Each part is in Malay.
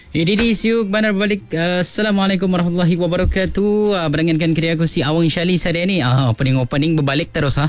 Ini di siuk benar berbalik. Assalamualaikum warahmatullahi wabarakatuh. Berangankan kerja aku si Awang Syali hari ini. Opening berbalik terus.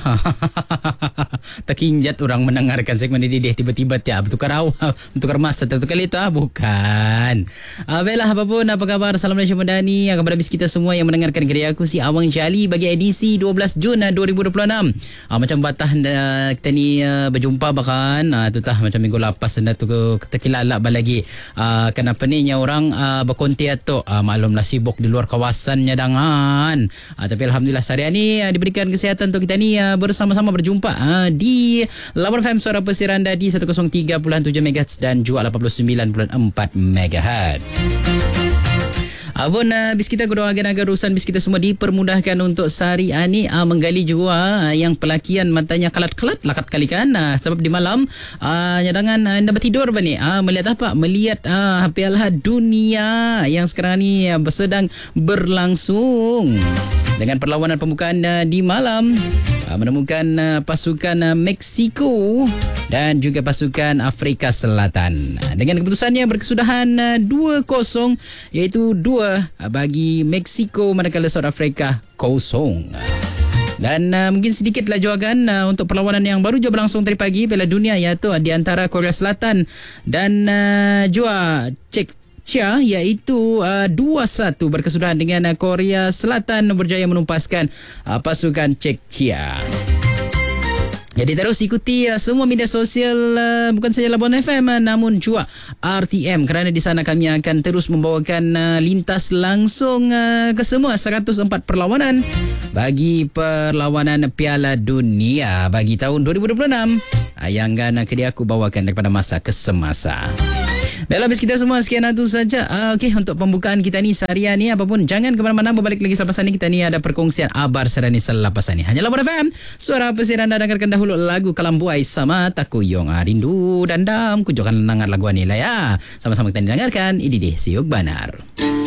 Terkinjat orang mendengarkan segmen ini deh tiba-tiba bertukar masa tertukar itu bukan. Baiklah apapun apa kabar, salam Malaysia Madani kepada bis kita semua yang mendengarkan kerja aku si Awang Syali bagi edisi 12 Jun 2026. Macam batah kita ni berjumpa bahkan tu macam minggu lepas anda tu terkilalak lagi. Kenapa ni orang berkonti atau maklumlah sibuk di luar kawasannya dangan. Tapi alhamdulillah hari ini diberikan kesihatan untuk kita ni bersama-sama berjumpa di Lawan FM Suara Persiranda di 103.7 MHz dan juga 89.4 MHz. Abon bis kita kedua agar urusan bis kita semua dipermudahkan untuk sehari ini menggali juga yang pelakian matanya kelat-kelat lakat kali kan sebab di malam nyadangan anda bertidur bani melihat apa melihat Piala Dunia yang sekarang ni sedang berlangsung dengan perlawanan pembukaan di malam menemukan pasukan Meksiko dan juga pasukan Afrika Selatan. Dengan keputusannya berkesudahan 2-0 iaitu 2 bagi Meksiko manakala South Africa 0. Dan mungkin sedikitlah juagan untuk perlawanan yang baru juga berlangsung tadi pagi Piala Dunia iaitu di antara Korea Selatan dan juga Czechia iaitu 2-1 berkesudahan dengan Korea Selatan berjaya menumpaskan pasukan Czechia. Jadi terus ikuti semua media sosial bukan saja Labuan FM namun juga RTM kerana di sana kami akan terus membawakan lintas langsung ke semua 104 perlawanan bagi perlawanan Piala Dunia bagi tahun 2026 yang akan aku bawakan daripada masa ke semasa. Baiklah habis kita semua sekian itu saja. Okey untuk pembukaan kita ni seharian ni apapun jangan ke mana-mana berbalik lagi selepas ni kita ni ada perkongsian abar serani selepas ni. Hanya Labuan FM Suara Persiranda dengarkan dahulu lagu Kalambuai sama Takuyong Rindu dan Dam kujokan dengar lagu ni lah ya. Sama-sama kita dengarkan ini deh Siuk Banar.